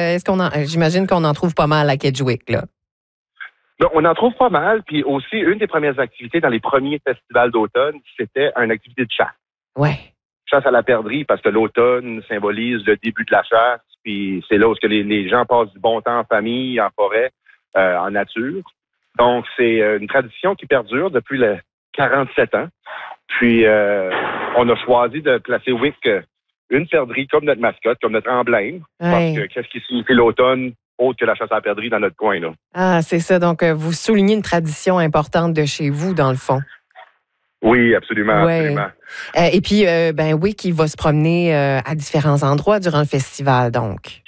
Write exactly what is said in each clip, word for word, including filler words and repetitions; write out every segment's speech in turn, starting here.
est-ce qu'on en, j'imagine qu'on en trouve pas mal à Kedgewick, là. Donc, on en trouve pas mal. Puis aussi, une des premières activités dans les premiers festivals d'automne, c'était une activité de chasse. Ouais. Chasse à la perdrix, parce que l'automne symbolise le début de la chasse. Puis c'est là où les, les gens passent du bon temps en famille, en forêt, euh, en nature. Donc, c'est une tradition qui perdure depuis le quarante-sept ans. Puis, euh, on a choisi de placer Wick une perdrix comme notre mascotte, comme notre emblème. Ouais. Parce que qu'est-ce qui signifie l'automne autre que la chasse à la perdrix dans notre coin, là? Ah, c'est ça. Donc, euh, vous soulignez une tradition importante de chez vous, dans le fond. Oui, absolument, ouais. absolument. Euh, et puis, euh, ben oui, qui va se promener euh, à différents endroits durant le festival, donc.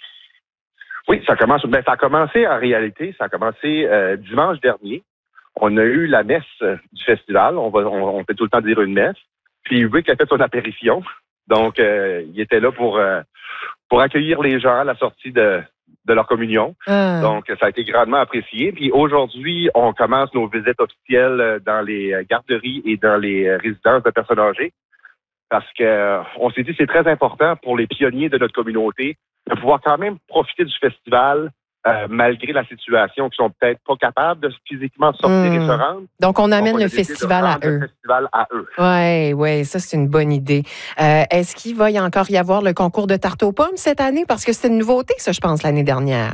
Oui, ça commence. Ben, ça a commencé en réalité. Ça a commencé euh, dimanche dernier. On a eu la messe euh, du festival. On va, on, on fait tout le temps dire une messe. Puis Wick a fait son apparition. Donc, euh, il était là pour euh, pour accueillir les gens à la sortie de de leur communion. Ah. Donc, ça a été grandement apprécié. Puis aujourd'hui, on commence nos visites officielles dans les garderies et dans les résidences de personnes âgées. Parce que euh, on s'est dit que c'est très important pour les pionniers de notre communauté de pouvoir quand même profiter du festival euh, malgré la situation, qui sont peut-être pas capables de physiquement sortir mmh. et se rendre. Donc, on amène Donc, on le, festival à eux. le festival à eux. Oui, oui, ça, c'est une bonne idée. Euh, est-ce qu'il va y encore y avoir le concours de tarte aux pommes cette année? Parce que c'était une nouveauté, ça, je pense, l'année dernière.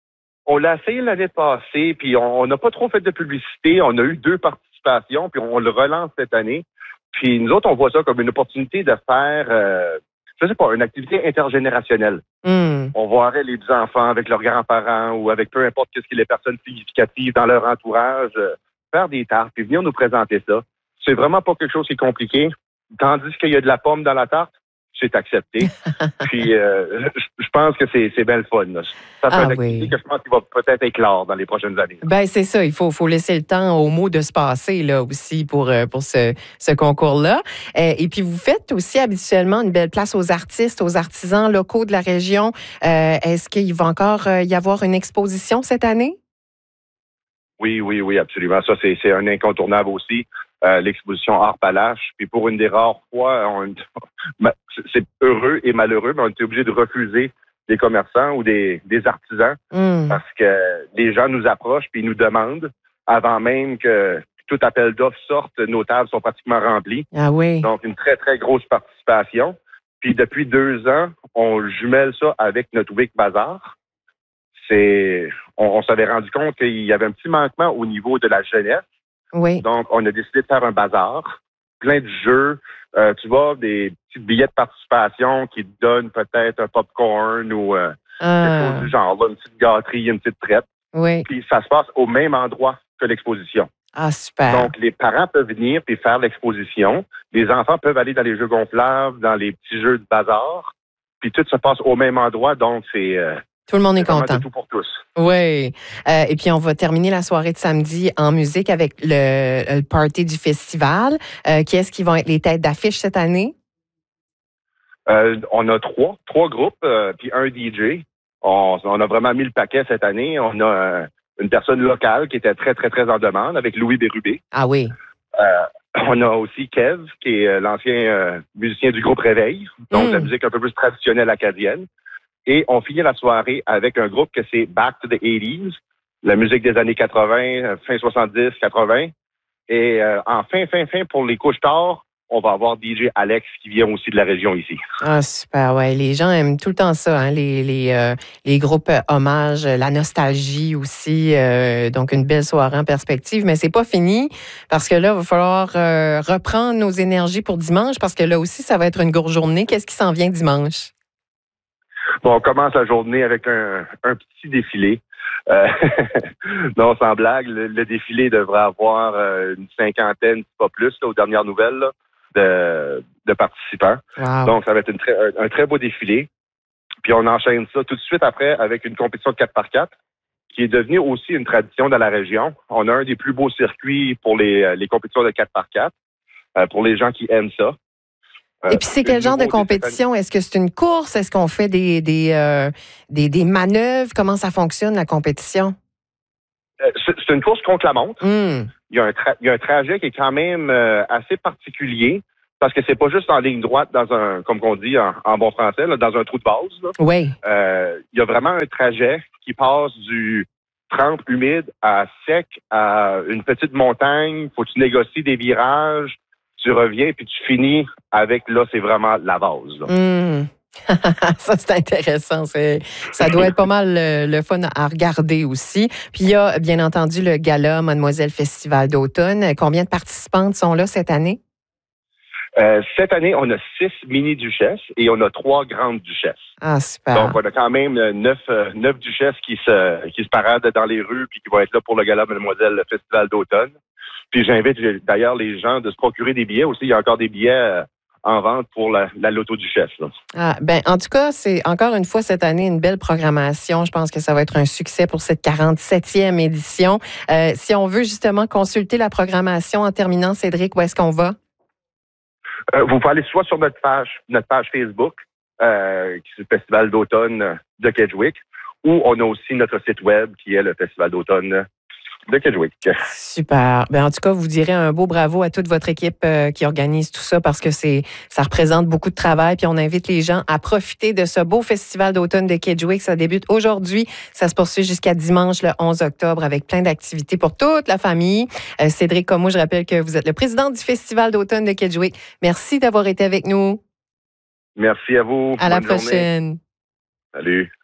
On l'a essayé l'année passée, puis on n'a pas trop fait de publicité. On a eu deux participations, puis on le relance cette année. Puis nous autres, on voit ça comme une opportunité de faire, euh, je sais pas, une activité intergénérationnelle. Mm. On voirait les enfants avec leurs grands-parents ou avec peu importe ce qui est les personnes significatives dans leur entourage, euh, faire des tartes et venir nous présenter ça. C'est vraiment pas quelque chose qui est compliqué. Tandis qu'il y a de la pomme dans la tarte, c'est accepté. Puis, euh, je pense que c'est, c'est bien le fun. Là. Ça fait ah, une activité oui. que je pense qu'il va peut-être éclore dans les prochaines années. Ben c'est ça. Il faut, faut laisser le temps aux mots de se passer là aussi pour, pour ce, ce concours-là. Et puis, vous faites aussi habituellement une belle place aux artistes, aux artisans locaux de la région. Euh, est-ce qu'il va encore y avoir une exposition cette année? Oui, oui, oui, absolument. Ça, c'est, c'est un incontournable aussi. Euh, l'exposition Art-Palache. Puis pour une des rares fois, on, c'est heureux et malheureux, mais on était obligé de refuser des commerçants ou des, des artisans mm. parce que les gens nous approchent puis nous demandent avant même que tout appel d'offres sorte, nos tables sont pratiquement remplies. Ah oui. Donc, une très, très grosse participation. Puis depuis deux ans, on jumelle ça avec notre Wick Bazaar. C'est, on, on s'avait rendu compte qu'il y avait un petit manquement au niveau de la jeunesse. Oui. Donc, on a décidé de faire un bazar, plein de jeux, euh, tu vois, des petits billets de participation qui te donnent peut-être un popcorn ou euh, ah. quelque chose du genre, là, une petite gâterie, une petite traite. Oui. Puis ça se passe au même endroit que l'exposition. Ah, super. Donc, les parents peuvent venir puis faire l'exposition. Les enfants peuvent aller dans les jeux gonflables, dans les petits jeux de bazar. Puis tout se passe au même endroit, donc c'est... Euh, Tout le monde est c'est content. C'est tout pour tous. Oui. Euh, et puis, on va terminer la soirée de samedi en musique avec le, le party du festival. Euh, qui est-ce qui vont être les têtes d'affiche cette année? Euh, on a trois, trois groupes, euh, puis un D J. On, on a vraiment mis le paquet cette année. On a euh, une personne locale qui était très, très, très en demande avec Louis Bérubé. Ah oui. Euh, on a aussi Kev, qui est l'ancien euh, musicien du groupe Réveil, donc mm. la musique un peu plus traditionnelle acadienne. Et on finit la soirée avec un groupe que c'est Back to the eighties, la musique des années quatre-vingts, fin soixante-dix, quatre-vingts. Et euh, en fin, fin, fin, pour les couches tard, on va avoir D J Alex qui vient aussi de la région ici. Ah, super, ouais. Les gens aiment tout le temps ça, hein, les, les, euh, les groupes euh, hommages, la nostalgie aussi. Euh, donc, une belle soirée en perspective. Mais c'est pas fini parce que là, il va falloir euh, reprendre nos énergies pour dimanche parce que là aussi, ça va être une grosse journée. Qu'est-ce qui s'en vient dimanche? Bon, on commence la journée avec un, un petit défilé. Euh, non, sans blague, le, le défilé devrait avoir euh, une cinquantaine, pas plus, là, aux dernières nouvelles, là, de, de participants. Wow. Donc, ça va être une très, un, un très beau défilé. Puis, on enchaîne ça tout de suite après avec une compétition de quatre par quatre qui est devenue aussi une tradition dans la région. On a un des plus beaux circuits pour les, les compétitions de quatre par quatre, euh, pour les gens qui aiment ça. Et puis, c'est quel genre de compétition? Est-ce que c'est une course? Est-ce qu'on fait des, des, euh, des, des manœuvres? Comment ça fonctionne, la compétition? Euh, c'est, c'est une course contre la montre. Mm. Il y a un, tra- il y a un trajet qui est quand même euh, assez particulier parce que c'est pas juste en ligne droite dans un, comme on dit en, en bon français, là, dans un trou de base. Là. Oui. Euh, il y a vraiment un trajet qui passe du trempe humide à sec à une petite montagne. Faut que tu négocies des virages, tu reviens puis tu finis avec, là, c'est vraiment la base. Là. Mmh. Ça, c'est intéressant. C'est, ça doit être pas mal le, le fun à regarder aussi. Puis il y a, bien entendu, le gala Mademoiselle Festival d'automne. Combien de participantes sont là cette année? Euh, cette année, on a six mini-duchesses et on a trois grandes duchesses. Ah, super. Donc, on a quand même neuf, euh, neuf duchesses qui se, qui se paradent dans les rues puis qui vont être là pour le gala Mademoiselle Festival d'automne. Puis j'invite d'ailleurs les gens de se procurer des billets aussi. Il y a encore des billets euh, en vente pour la, la loto-duchesse. Là. Ah, ben, en tout cas, c'est encore une fois cette année une belle programmation. Je pense que ça va être un succès pour cette quarante-septième édition. Euh, si on veut justement consulter la programmation en terminant, Cédric, où est-ce qu'on va? Euh, vous pouvez aller soit sur notre page, notre page Facebook, euh, qui est le Festival d'automne de Kedgewick, ou on a aussi notre site web qui est le Festival d'automne de Kedgewick. Super. Ben, en tout cas, vous direz un beau bravo à toute votre équipe euh, qui organise tout ça parce que c'est, ça représente beaucoup de travail. Puis on invite les gens à profiter de ce beau Festival d'automne de Kedgewick. Ça débute aujourd'hui. Ça se poursuit jusqu'à dimanche, le onze octobre, avec plein d'activités pour toute la famille. Euh, Cédric Comeau, je rappelle que vous êtes le président du Festival d'automne de Kedgewick. Merci d'avoir été avec nous. Merci à vous. À la Bonne prochaine. Journée. Salut.